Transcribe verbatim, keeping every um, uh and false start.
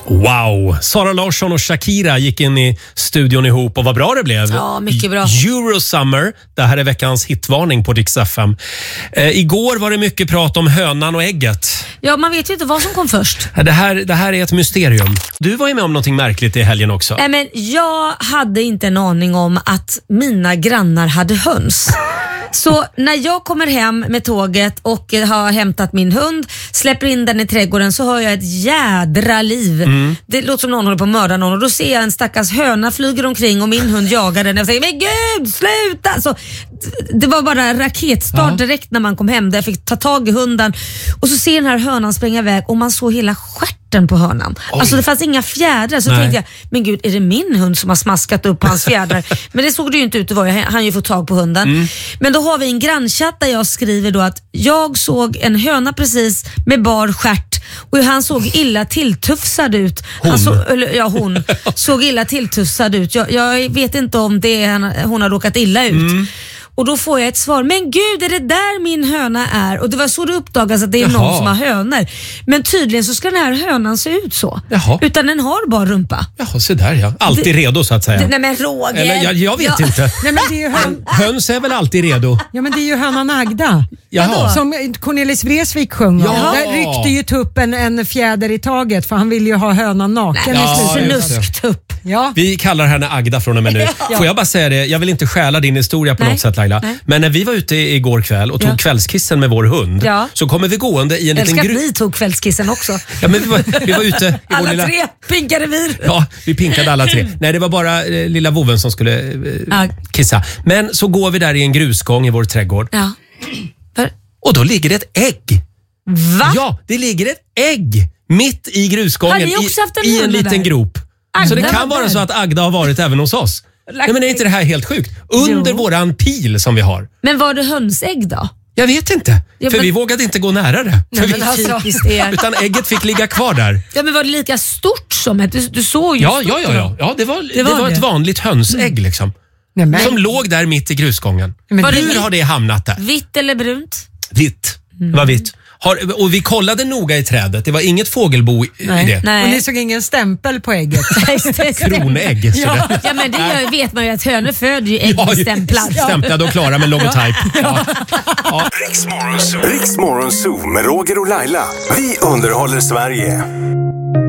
Wow, Sara Larsson och Shakira gick in i studion ihop och vad bra det blev. Ja, mycket bra. Eurosummer, det här är veckans hitvarning på Dix F M. Eh, igår var det mycket prat om hönan och ägget. Ja, man vet ju inte vad som kom först. Det här, det här är ett mysterium. Du var ju med om någonting märkligt i helgen också. Nej, men jag hade inte en aning om att mina grannar hade höns. Så när jag kommer hem med tåget och har hämtat min hund, släpper in den i trädgården, så hör jag ett jädra liv. Mm. Det låter som någon håller på att mörda någon och då ser jag en stackars höna flyger omkring och min hund jagar den. Jag säger, men gud, sluta! Så, det var bara raketstart ja. direkt när man kom hem där jag fick ta tag i hunden och så ser den här hönan springa iväg och man såg hela stjärten på hönan. Oj. Alltså det fanns inga fjädrar, så Nej. tänkte jag, men gud, är det min hund som har smaskat upp hans fjädrar? Men det såg det ju inte ut att vara, han ju fått tag på hunden. Mm. Men då har vi en grannchatt där jag skriver då att jag såg en höna precis med bar stjärt och han såg illa tilltufsad ut. Hon? Han så, eller, ja, hon såg illa tilltufsad ut. Jag, jag vet inte om det är, hon har råkat illa ut. Mm. Och då får jag ett svar, men gud, är det där min höna är? Och det var så det uppdagas att det är Jaha. någon som har hönor. Men tydligen så ska den här hönan se ut så. Jaha. Utan den har bara rumpa. Jaha, så där ja. Alltid det, redo så att säga. Det, nej men Roger. Eller, jag, jag vet ja. inte. Nej, men det är ju hön... Höns är väl alltid redo? Ja, men det är ju hönan Agda. Jaha. Som Cornelis Vreeswijk sjunger. Ja. Där ryckte ju tuppen en fjäder i taget för han ville ju ha hönan naken. Ja, förnusktupp. Ja. Vi kallar henne Agda från och med nu. Ja. Får jag bara säga det, jag vill inte stjäla din historia på Nej. något sätt Laila. Nej. Men när vi var ute igår kväll och tog ja. kvällskissen med vår hund ja. så kommer vi gående i en liten grupp. Vi tog kvällskissen också. Ja, men vi var, vi var ute i alla vår lilla... tre pinkade vi. Ja, vi pinkade alla tre. Nej, det var bara eh, lilla voven som skulle eh, ja. kissa. Men så går vi där i en grusgång i vår trädgård. Ja. För... Och då ligger det ett ägg. Va? Ja, det ligger ett ägg mitt i grusgången i, en, i en liten där? grop. Agda så det kan vara där. så att Agda har varit även hos oss. Nej, men är inte det här helt sjukt? Under jo. våran pil som vi har. Men var det hönsägg då? Jag vet inte. Ja, för men... vi vågade inte gå nära det. Nej, vi... alltså... Utan ägget fick ligga kvar där. Ja, men var det lika stort som ett? Du, du såg ju ja, ja, ja, ja. ja, det var, det var, det var ett vanligt hönsägg liksom. Nej, men... Som låg där mitt i grusgången. Men hur vitt? har det hamnat där? Vitt eller brunt? Vitt. Mm. Det var vitt. Har, och vi kollade noga i trädet. Det var inget fågelbo i Nej. det. Nej. Och ni såg ingen stämpel på ägget. Kronägg. Ja. ja, men det gör, vet man ju att hönor föder ju äggstämplad. Ja, stämplade och klara med logotyp. Ja. Ja. Riks Morgonzoo med Roger och Laila. Vi underhåller Sverige.